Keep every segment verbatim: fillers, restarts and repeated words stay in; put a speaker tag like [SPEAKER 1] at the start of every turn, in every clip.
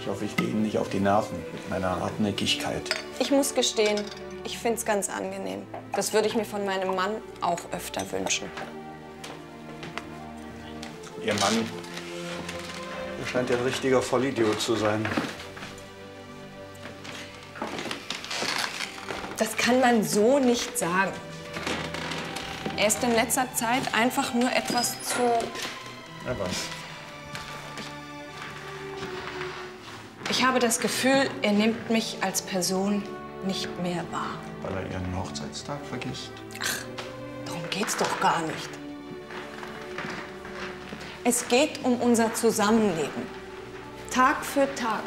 [SPEAKER 1] Ich hoffe, ich gehe Ihnen nicht auf die Nerven mit meiner Hartnäckigkeit.
[SPEAKER 2] Ich muss gestehen, ich finde es ganz angenehm. Das würde ich mir von meinem Mann auch öfter wünschen.
[SPEAKER 1] Ihr Mann, der scheint ja ein richtiger Vollidiot zu sein.
[SPEAKER 2] Das kann man so nicht sagen. Er ist in letzter Zeit einfach nur etwas zu...
[SPEAKER 1] Ja, was?
[SPEAKER 2] Ich habe das Gefühl, er nimmt mich als Person nicht mehr wahr.
[SPEAKER 1] Weil er Ihren Hochzeitstag vergisst?
[SPEAKER 2] Ach, darum geht's doch gar nicht. Es geht um unser Zusammenleben. Tag für Tag.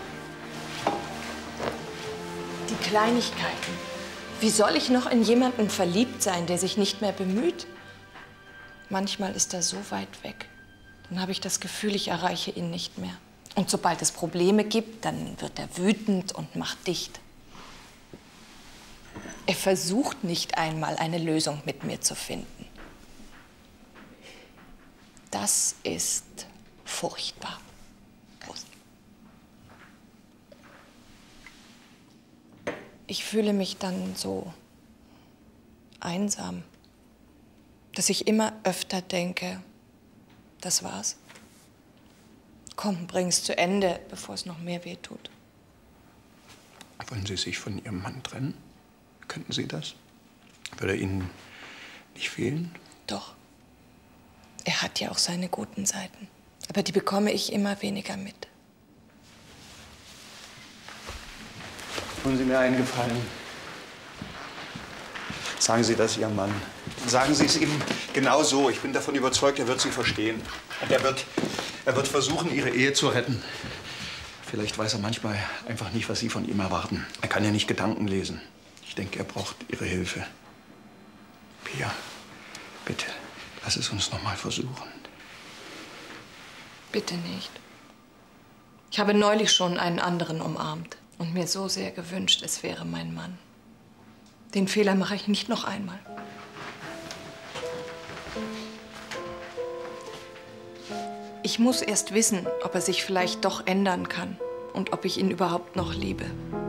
[SPEAKER 2] Die Kleinigkeiten. Wie soll ich noch in jemanden verliebt sein, der sich nicht mehr bemüht? Manchmal ist er so weit weg. Dann habe ich das Gefühl, ich erreiche ihn nicht mehr. Und sobald es Probleme gibt, dann wird er wütend und macht dicht. Er versucht nicht einmal, eine Lösung mit mir zu finden. Das ist furchtbar. Prost. Ich fühle mich dann so einsam, dass ich immer öfter denke, das war's. Komm, bring's zu Ende, bevor es noch mehr wehtut.
[SPEAKER 1] Wollen Sie sich von Ihrem Mann trennen? Könnten Sie das? Würde er Ihnen nicht fehlen?
[SPEAKER 2] Doch. Er hat ja auch seine guten Seiten. Aber die bekomme ich immer weniger mit.
[SPEAKER 1] Tun Sie mir einen Gefallen. Sagen Sie das Ihrem Mann. Sagen Sie es ihm genau so. Ich bin davon überzeugt, er wird Sie verstehen. Und er wird, er wird versuchen, Ihre Ehe zu retten. Vielleicht weiß er manchmal einfach nicht, was Sie von ihm erwarten. Er kann ja nicht Gedanken lesen. Ich denke, er braucht Ihre Hilfe. Pia, bitte, lass es uns noch mal versuchen.
[SPEAKER 2] Bitte nicht. Ich habe neulich schon einen anderen umarmt und mir so sehr gewünscht, es wäre mein Mann. Den Fehler mache ich nicht noch einmal. Ich muss erst wissen, ob er sich vielleicht doch ändern kann und ob ich ihn überhaupt noch liebe.